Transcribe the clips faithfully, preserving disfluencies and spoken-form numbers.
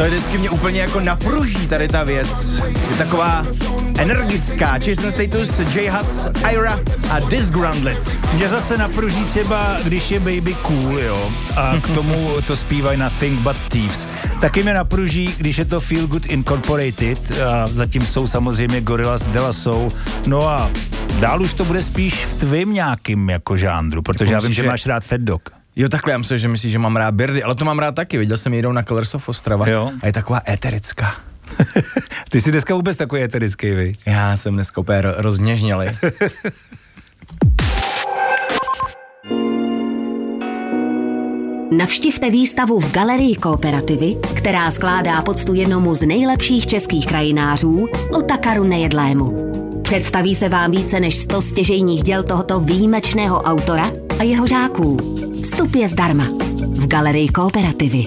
To je vždycky mě úplně jako napruží tady ta věc. Je taková energická. Jason Status, J Hus, Ira a Disgruntled. Mě zase napruží třeba, když je Baby Cool, jo, a k tomu to zpívají na Think But Thieves. Taky mě napruží, když je to Feel Good Incorporated, a zatím jsou samozřejmě Gorillaz, De La Soul. No a dál už to bude spíš v tvým nějakým jako žánru, protože já vím, že máš rád Fat Dog. Jo, takhle, já myslím, že myslíš, že mám rád Birdy, ale to mám rád taky. Viděl jsem jedou na Colors of Ostrava jo. A je taková éterická. Ty jsi dneska vůbec takový éterický, viď? Já jsem dneska úplně ro- rozněžnělý. Navštivte výstavu v Galerii Kooperativy, která skládá poctu jednomu z nejlepších českých krajinářů, Otakaru Nejedlému. Představí se vám více než sto stěžejních děl tohoto výjimečného autora a jeho žáků. Vstup je zdarma. V Galerii Kooperativy.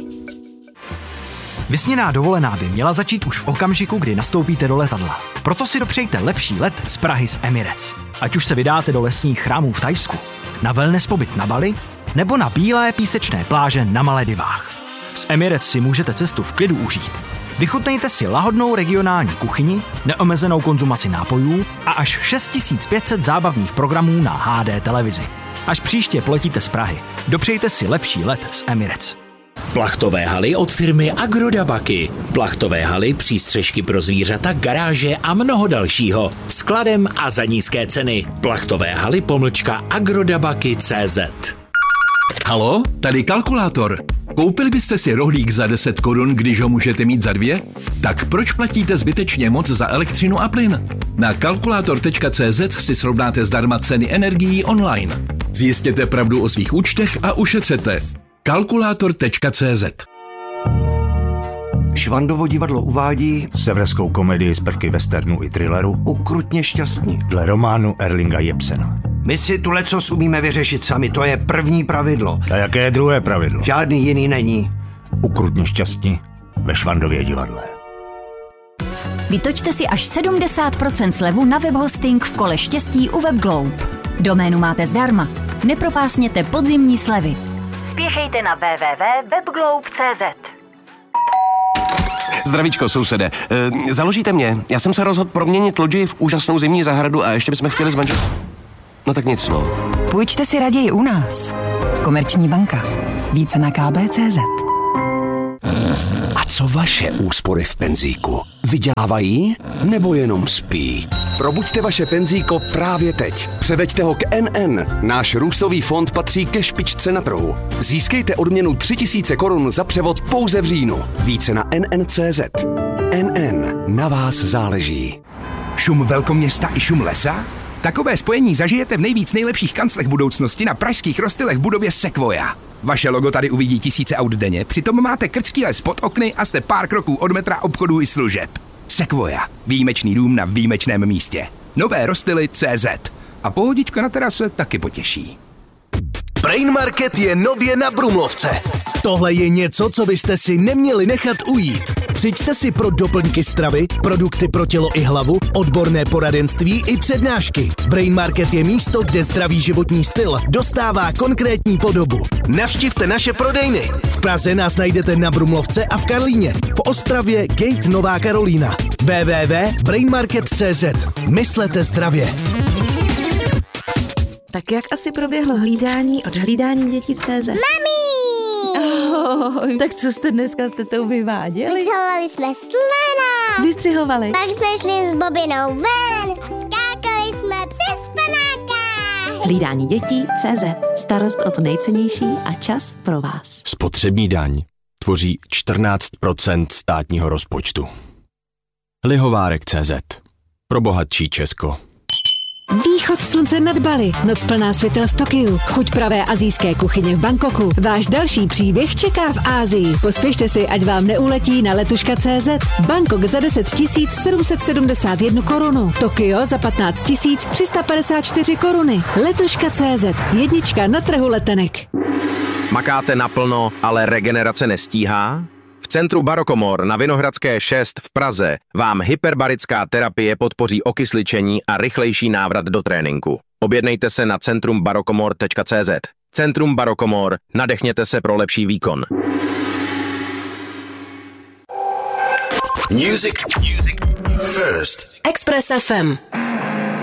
Vysněná dovolená by měla začít už v okamžiku, kdy nastoupíte do letadla. Proto si dopřejte lepší let z Prahy z Emirates. Ať už se vydáte do lesních chrámů v Thajsku, na wellness pobyt na Bali, nebo na bílé písečné pláže na Maledivách. Z Emirates si můžete cestu v klidu užít. Vychutnejte si lahodnou regionální kuchyni, neomezenou konzumaci nápojů a až šest tisíc pět set zábavních programů na H D televizi. Až příště poletíte z Prahy, dopřejte si lepší let z Emirates. Plachtové haly od firmy Agrodabaky. Plachtové haly, přístřežky pro zvířata, garáže a mnoho dalšího. Skladem a za nízké ceny. Plachtové haly pomlčka agrodabaky tečka cé zet. Halo, tady kalkulátor. Koupili byste si rohlík za deset korun, když ho můžete mít za dvě? Tak proč platíte zbytečně moc za elektřinu a plyn? Na kalkulátor tečka cé zet si srovnáte zdarma ceny energií online. Zjistěte pravdu o svých účtech a ušetřete. kalkulátor tečka cé zet. Švandovo divadlo uvádí severskou komedii z prvky westernu i thrilleru Ukrutně šťastní dle románu Erlinga Jepsena. My si tu lecos umíme vyřešit sami, to je první pravidlo. A jaké je druhé pravidlo? Žádný jiný není. Ukrutně šťastní ve Švandově divadle. Vytočte si až sedmdesát procent slevu na webhosting v kole štěstí u WebGlobe. Doménu máte zdarma. Nepropásněte podzimní slevy. Spěchejte na w w w tečka webglobe tečka cé zet. Zdravíčko, sousede. E, založíte mě? Já jsem se rozhodl proměnit loďi v úžasnou zimní zahradu a ještě bychom chtěli s manžel... No tak nic, no. Půjčte si raději u nás. Komerční banka. Více na k b tečka cé zet. A co vaše úspory v penzíku? Vydělávají nebo jenom spí? Probuďte vaše penzíko právě teď. Převeďte ho k N N. Náš růstový fond patří ke špičce na trhu. Získejte odměnu tři tisíce korun za převod pouze v říjnu. Více na N N tečka cé zet. N N. Na vás záleží. Šum velkoměsta i šum lesa? Takové spojení zažijete v nejvíc nejlepších kanclech budoucnosti na pražských rozstylech v budově Sequoia. Vaše logo tady uvidí tisíce aut denně, přitom máte krčký les pod okny a jste pár kroků od metra, obchodů i služeb. Sequoia. Výjimečný dům na výjimečném místě. Nové rozstyly tečka cé zet. A pohodička na terase taky potěší. Brain Market je nově na Brumlovce. Tohle je něco, co byste si neměli nechat ujít. Přijďte si pro doplňky stravy, produkty pro tělo i hlavu, odborné poradenství i přednášky. Brain Market je místo, kde zdravý životní styl dostává konkrétní podobu. Navštivte naše prodejny. V Praze nás najdete na Brumlovce a v Karlíně. V Ostravě Gate Nová Karolína. w w w tečka brain market tečka cé zet. Myslete zdravě. Tak jak asi proběhlo hlídání od hlídání dětí tečka cé zet? Mami! Oh, tak co jste dneska s tetou vyváděli? Vystřihovali jsme slona. Vystřihovali. Pak jsme šli s Bobinou ven a skákali jsme přes panáka. Hlídání dětí tečka cé zet. Starost o to nejcennější a čas pro vás. Spotřební daň tvoří čtrnáct procent státního rozpočtu. Lihovárek tečka cé zet. Pro bohatší Česko. Východ slunce nad Bali, noc plná světel v Tokiu, chuť pravé asijské kuchyně v Bangkoku. Váš další příběh čeká v Asii. Pospěšte si, ať vám neuletí na letuška tečka cé zet. Bangkok za deset tisíc sedm set sedmdesát jedna korunu. Tokio za patnáct tisíc tři sta padesát čtyři koruny. Letuška tečka cé zet. Jednička na trhu letenek. Makáte naplno, ale regenerace nestíhá? V centru Barokomor na Vinohradské šest v Praze vám hyperbarická terapie podpoří okysličení a rychlejší návrat do tréninku. Objednejte se na centrum barokomor tečka cé zet. Centrum Barokomor, nadechněte se pro lepší výkon. Music first. Express F M.